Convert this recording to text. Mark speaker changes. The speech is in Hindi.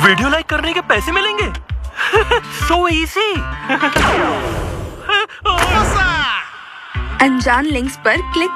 Speaker 1: वीडियो लाइक करने के पैसे मिलेंगे। So easy.
Speaker 2: अनजान लिंक्स पर क्लिक